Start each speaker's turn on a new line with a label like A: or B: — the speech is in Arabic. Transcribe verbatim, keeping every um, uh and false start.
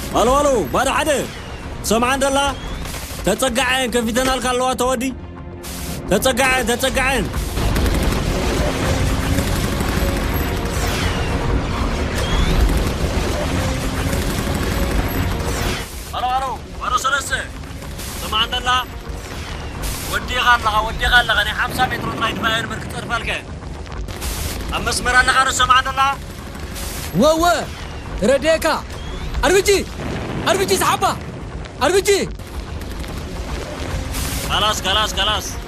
A: الو الو بارو حدا سمعان دلا تتصقعين كفيتنا الكالوا تودي تتصقعين تتصقعين الو الو بارو سلسة سمعان دلا ودي غالغا ودي غالغا ني خمسة متر طريق باين مركز طرفالك أمس مرة لغارو سمعان دلا
B: و و رديكا أربيجي أربيجي صحابة أربيجي
A: خلاص خلاص خلاص